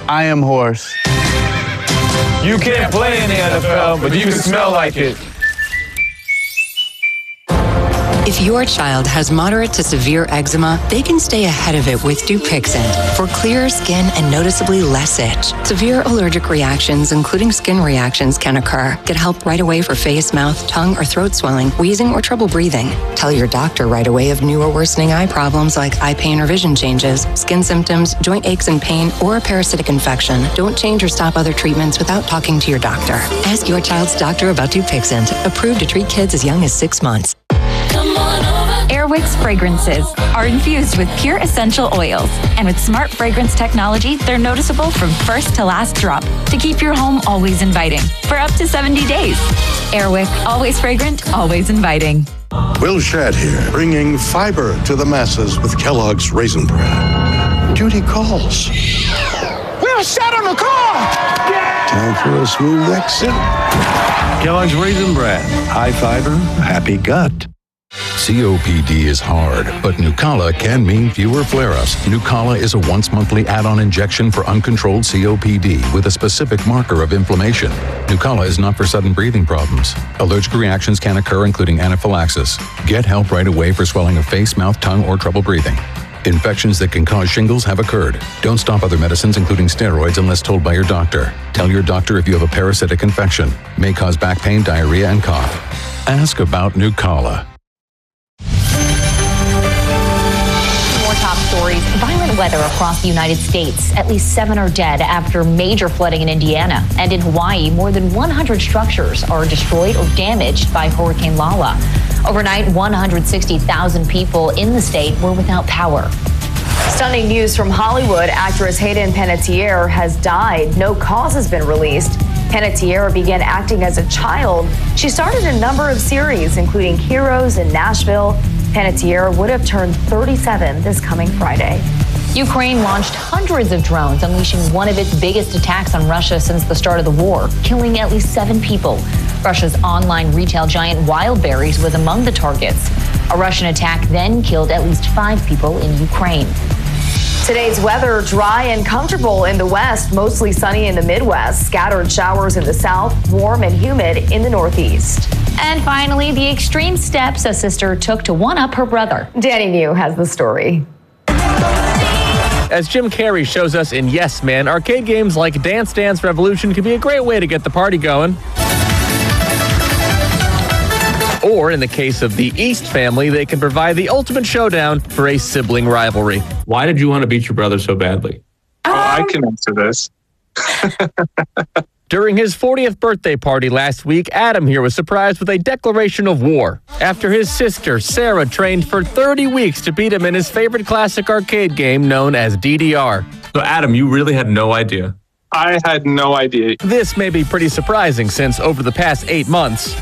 I am horse. You can't play in the NFL, but you can smell like it. If your child has moderate to severe eczema, they can stay ahead of it with Dupixent for clearer skin and noticeably less itch. Severe allergic reactions, including skin reactions, can occur. Get help right away for face, mouth, tongue, or throat swelling, wheezing, or trouble breathing. Tell your doctor right away of new or worsening eye problems like eye pain or vision changes, skin symptoms, joint aches and pain, or a parasitic infection. Don't change or stop other treatments without talking to your doctor. Ask your child's doctor about Dupixent, approved to treat kids as young as 6 months. Air Wicks fragrances are infused with pure essential oils, and with smart fragrance technology, they're noticeable from first to last drop to keep your home always inviting for up to 70 days. Air Wick, always fragrant, always inviting. Will Shadd here, bringing fiber to the masses with Kellogg's Raisin Bran. Duty calls. Will Shadd on the call! Yeah! Time for a smooth exit. Kellogg's Raisin Bran. High fiber, happy gut. COPD is hard, but Nucala can mean fewer flare-ups. Nucala is a once-monthly add-on injection for uncontrolled COPD with a specific marker of inflammation. Nucala is not for sudden breathing problems. Allergic reactions can occur, including anaphylaxis. Get help right away for swelling of face, mouth, tongue, or trouble breathing. Infections that can cause shingles have occurred. Don't stop other medicines, including steroids, unless told by your doctor. Tell your doctor if you have a parasitic infection. May cause back pain, diarrhea, and cough. Ask about Nucala. Top stories. Violent weather across the United States. At least 7 are dead after major flooding in Indiana. And in Hawaii, more than 100 structures are destroyed or damaged by Hurricane Lala. Overnight, 160,000 people in the state were without power. Stunning news from Hollywood. Actress Hayden Panettiere has died. No cause has been released. Panettiere began acting as a child. She started a number of series, including Heroes in Nashville. Panettiere would have turned 37 this coming Friday. Ukraine launched hundreds of drones, unleashing one of its biggest attacks on Russia since the start of the war, killing at least 7 people. Russia's online retail giant Wildberries was among the targets. A Russian attack then killed at least 5 people in Ukraine. Today's weather, dry and comfortable in the west, mostly sunny in the Midwest, scattered showers in the south, warm and humid in the northeast. And finally, the extreme steps a sister took to one-up her brother. Danny New has the story. As Jim Carrey shows us in Yes Man, arcade games like Dance Dance Revolution can be a great way to get the party going. Or, in the case of the East family, they can provide the ultimate showdown for a sibling rivalry. Why did you want to beat your brother so badly? I can answer this. During his 40th birthday party last week, Adam here was surprised with a declaration of war after his sister, Sarah, trained for 30 weeks to beat him in his favorite classic arcade game known as DDR. So, Adam, you really had no idea? I had no idea. This may be pretty surprising since over the past 8 months,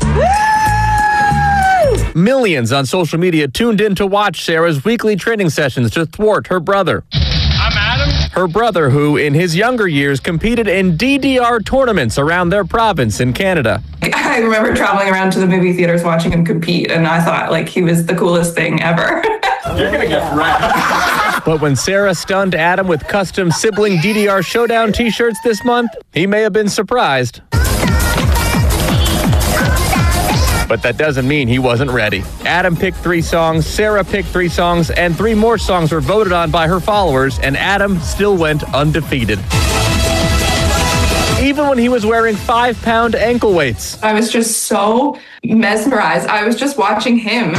millions on social media tuned in to watch Sarah's weekly training sessions to thwart her brother. I'm Adam. Her brother, who in his younger years competed in DDR tournaments around their province in Canada. I remember traveling around to the movie theaters watching him compete, and I thought, like, he was the coolest thing ever. You're going to get wrecked. But when Sarah stunned Adam with custom sibling DDR Showdown t-shirts this month, he may have been surprised. But that doesn't mean he wasn't ready. Adam picked 3 songs, Sarah picked 3 songs, and 3 more songs were voted on by her followers, and Adam still went undefeated. Even when he was wearing 5-pound ankle weights. I was just so mesmerized. I was just watching him.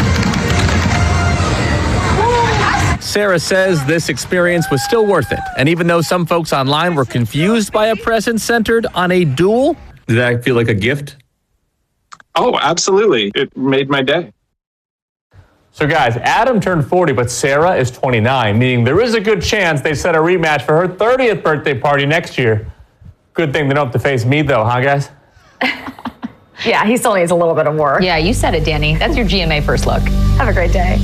Sarah says this experience was still worth it, and even though some folks online were confused by a present centered on a duel. Did that feel like a gift? Oh, absolutely. It made my day. So guys, Adam turned 40, but Sarah is 29, meaning there is a good chance they set a rematch for her 30th birthday party next year. Good thing they don't have to face me though, huh guys? Yeah, he still needs a little bit of work. Yeah, you said it, Danny. That's your GMA first look. Have a great day.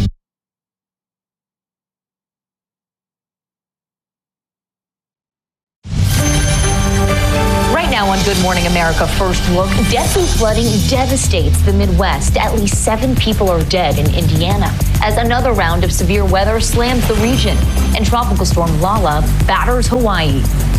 Now on Good Morning America First Look, deadly flooding devastates the Midwest. At least 7 people are dead in Indiana as another round of severe weather slams the region, and Tropical Storm Lala batters Hawaii.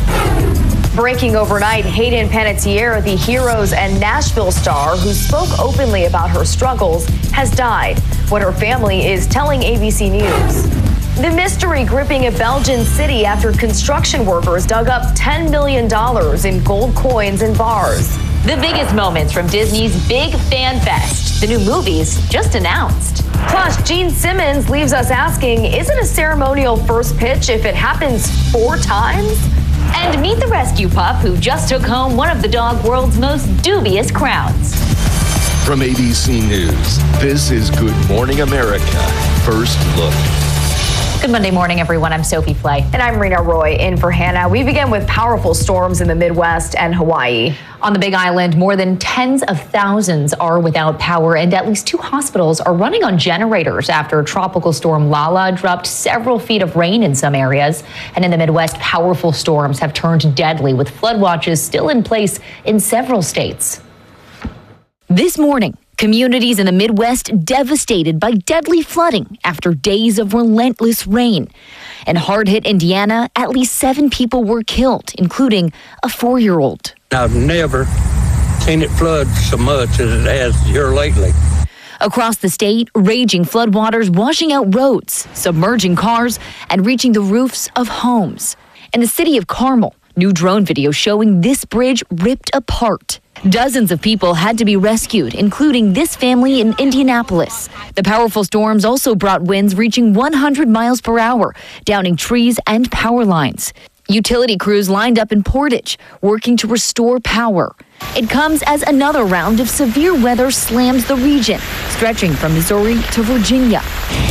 Breaking overnight, Hayden Panettiere, the Heroes and Nashville star who spoke openly about her struggles, has died. What her family is telling ABC News. The mystery gripping a Belgian city after construction workers dug up $10 million in gold coins and bars. The biggest moments from Disney's Big Fan Fest. The new movies just announced. Plus, Gene Simmons leaves us asking, is it a ceremonial first pitch if it happens 4 times? And meet the rescue pup who just took home one of the dog world's most dubious crowns. From ABC News, this is Good Morning America. First Look. Good Monday morning, everyone. I'm Sophie Flay. And I'm Rena Roy, in for Hannah. We begin with powerful storms in the Midwest and Hawaii. On the Big Island, more than tens of thousands are without power, and at least 2 hospitals are running on generators after Tropical Storm Lala dropped several feet of rain in some areas. And in the Midwest, powerful storms have turned deadly, with flood watches still in place in several states. This morning, communities in the Midwest devastated by deadly flooding after days of relentless rain. In hard-hit Indiana, at least 7 people were killed, including a 4-year-old. I've never seen it flood so much as it has here lately. Across the state, raging floodwaters washing out roads, submerging cars, and reaching the roofs of homes. In the city of Carmel, new drone video showing this bridge ripped apart. Dozens of people had to be rescued, including this family in Indianapolis. The powerful storms also brought winds reaching 100 miles per hour, downing trees and power lines. Utility crews lined up in Portage, working to restore power. It comes as another round of severe weather slams the region, stretching from Missouri to Virginia.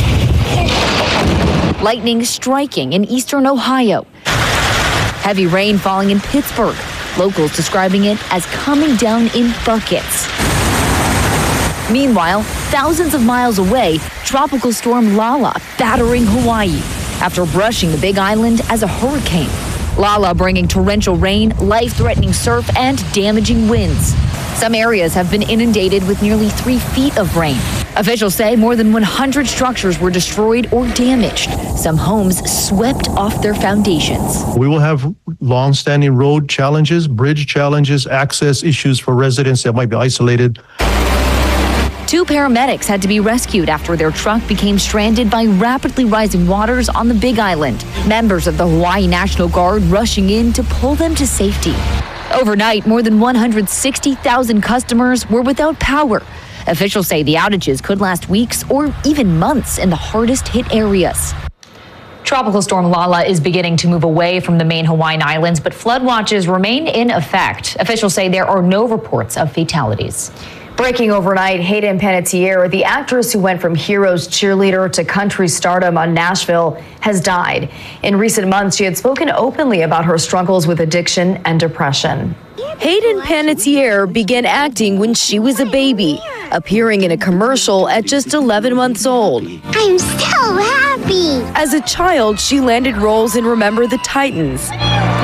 Lightning striking in eastern Ohio. Heavy rain falling in Pittsburgh. Locals describing it as coming down in buckets. Meanwhile, thousands of miles away, Tropical Storm Lala battering Hawaii after brushing the Big Island as a hurricane. Lala bringing torrential rain, life-threatening surf, and damaging winds. Some areas have been inundated with nearly 3 feet of rain. Officials say more than 100 structures were destroyed or damaged. Some homes swept off their foundations. We will have long-standing road challenges, bridge challenges, access issues for residents that might be isolated. 2 paramedics had to be rescued after their truck became stranded by rapidly rising waters on the Big Island. Members of the Hawaii National Guard rushing in to pull them to safety. Overnight, more than 160,000 customers were without power. Officials say the outages could last weeks or even months in the hardest hit areas. Tropical Storm Lala is beginning to move away from the main Hawaiian Islands, but flood watches remain in effect. Officials say there are no reports of fatalities. Breaking overnight, Hayden Panettiere, the actress who went from Heroes cheerleader to country stardom on Nashville, has died. In recent months, she had spoken openly about her struggles with addiction and depression. Hayden Panettiere began acting when she was a baby, appearing in a commercial at just 11 months old. I'm so happy. As a child, she landed roles in Remember the Titans.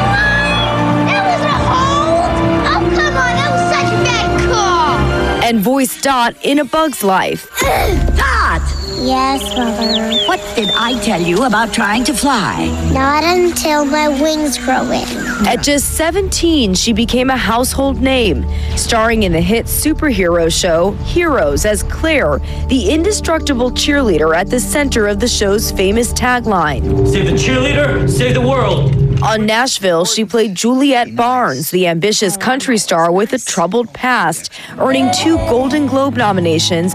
And voiced Dot in A Bug's Life. Dot! Yes, Mother. What did I tell you about trying to fly? Not until my wings grow in. At just 17, she became a household name, starring in the hit superhero show Heroes as Claire, the indestructible cheerleader at the center of the show's famous tagline. Save the cheerleader, save the world. On Nashville, she played Juliette Barnes, the ambitious country star with a troubled past, earning 2 Golden Globe nominations.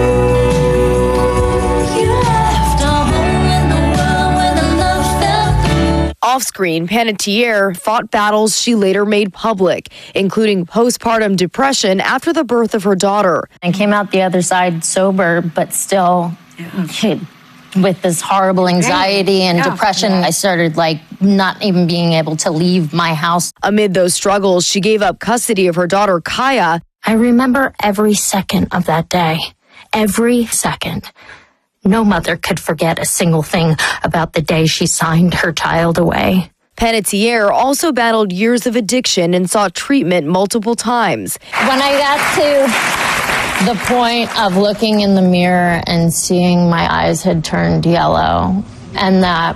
Off-screen, Panettiere fought battles she later made public, including postpartum depression after the birth of her daughter. I came out the other side sober, but still with this horrible anxiety and depression. I started not even being able to leave my house. Amid those struggles, she gave up custody of her daughter, Kaya. I remember every second of that day. Every second. No mother could forget a single thing about the day she signed her child away. Panettiere also battled years of addiction and sought treatment multiple times. When I got to the point of looking in the mirror and seeing my eyes had turned yellow and that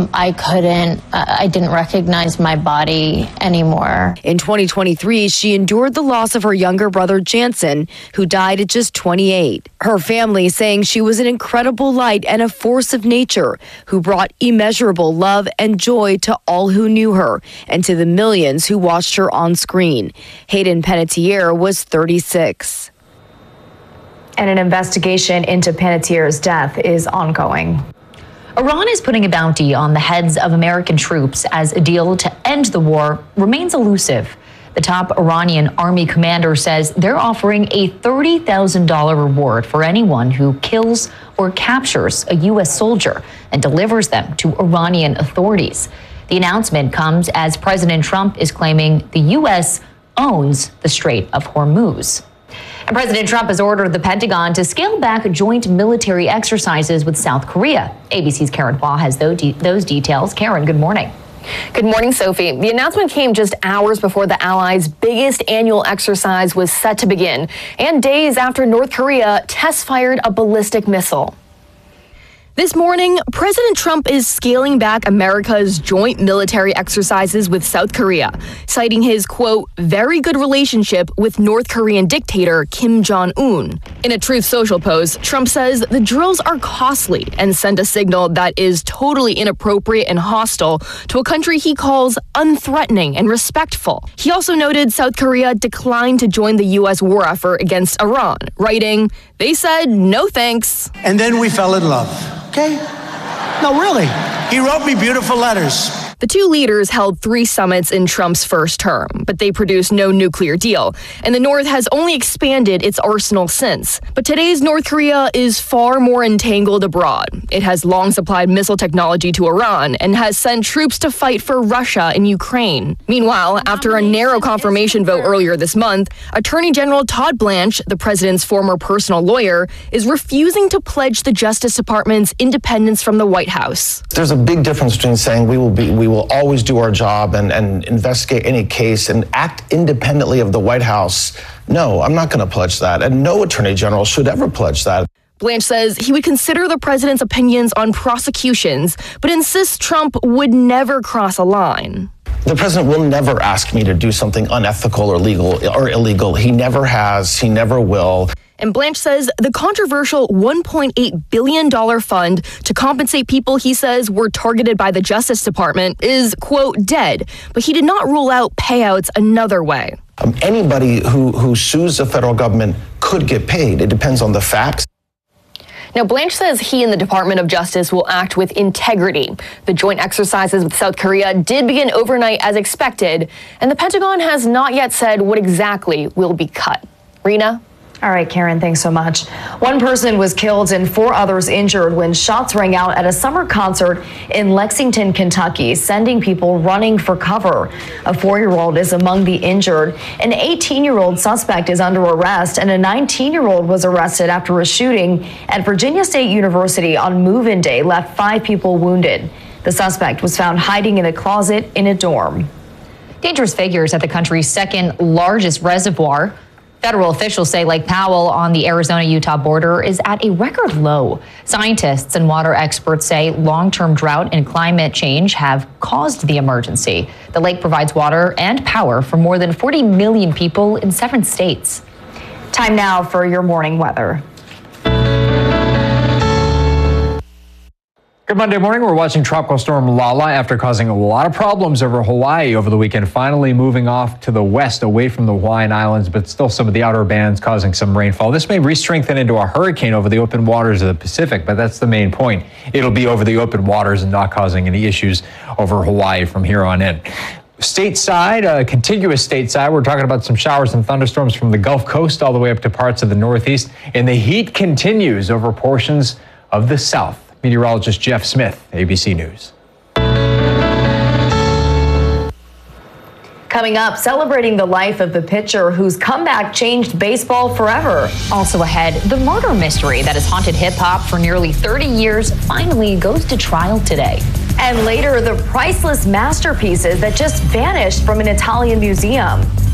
I didn't recognize my body anymore. In 2023, she endured the loss of her younger brother, Jansen, who died at just 28. Her family saying she was an incredible light and a force of nature who brought immeasurable love and joy to all who knew her and to the millions who watched her on screen. Hayden Panettiere was 36. And an investigation into Panettiere's death is ongoing. Iran is putting a bounty on the heads of American troops as a deal to end the war remains elusive. The top Iranian army commander says they're offering a $30,000 reward for anyone who kills or captures a U.S. soldier and delivers them to Iranian authorities. The announcement comes as President Trump is claiming the U.S. owns the Strait of Hormuz. And President Trump has ordered the Pentagon to scale back joint military exercises with South Korea. ABC's Karen Hua has those details. Karen, good morning. Good morning, Sophie. The announcement came just hours before the Allies' biggest annual exercise was set to begin, and days after North Korea test-fired a ballistic missile. This morning, President Trump is scaling back America's joint military exercises with South Korea, citing his, quote, very good relationship with North Korean dictator Kim Jong-un. In a Truth Social post, Trump says the drills are costly and send a signal that is totally inappropriate and hostile to a country he calls unthreatening and respectful. He also noted South Korea declined to join the U.S. war effort against Iran, writing, they said no thanks. And then we fell in love. Okay? No, really. He wrote me beautiful letters. The two leaders held 3 summits in Trump's first term, but they produced no nuclear deal, and the North has only expanded its arsenal since. But today's North Korea is far more entangled abroad. It has long supplied missile technology to Iran and has sent troops to fight for Russia in Ukraine. Meanwhile, after a narrow confirmation vote earlier this month, Attorney General Todd Blanche, the president's former personal lawyer, is refusing to pledge the Justice Department's independence from the White House. There's a big difference between saying we will always do our job and investigate any case and act independently of the White House. No, I'm not going to pledge that. And no attorney general should ever pledge that. Blanche says he would consider the president's opinions on prosecutions, but insists Trump would never cross a line. The president will never ask me to do something unethical or illegal. He never has. He never will. And Blanche says the controversial $1.8 billion fund to compensate people he says were targeted by the Justice Department is, quote, dead. But he did not rule out payouts another way. Anybody who sues the federal government could get paid. It depends on the facts. Now, Blanche says he and the Department of Justice will act with integrity. The joint exercises with South Korea did begin overnight as expected, and the Pentagon has not yet said what exactly will be cut. Rena? All right, Karen, thanks so much. 1 person was killed and 4 others injured when shots rang out at a summer concert in Lexington, Kentucky, sending people running for cover. A 4-year-old is among the injured. An 18-year-old suspect is under arrest, and a 19-year-old was arrested after a shooting at Virginia State University on move-in day left 5 people wounded. The suspect was found hiding in a closet in a dorm. Dangerous figures at the country's second largest reservoir. Federal officials say Lake Powell on the Arizona-Utah border is at a record low. Scientists and water experts say long-term drought and climate change have caused the emergency. The lake provides water and power for more than 40 million people in 7 states. Time now for your morning weather. Good Monday morning. We're watching Tropical Storm Lala after causing a lot of problems over Hawaii over the weekend, finally moving off to the west away from the Hawaiian Islands, but still some of the outer bands causing some rainfall. This may re-strengthen into a hurricane over the open waters of the Pacific, but that's the main point. It'll be over the open waters and not causing any issues over Hawaii from here on in. Stateside, contiguous stateside, we're talking about some showers and thunderstorms from the Gulf Coast all the way up to parts of the Northeast, and the heat continues over portions of the South. Meteorologist Jeff Smith, ABC News. Coming up, celebrating the life of the pitcher whose comeback changed baseball forever. Also ahead, the murder mystery that has haunted hip-hop for nearly 30 years finally goes to trial today. And later, the priceless masterpieces that just vanished from an Italian museum.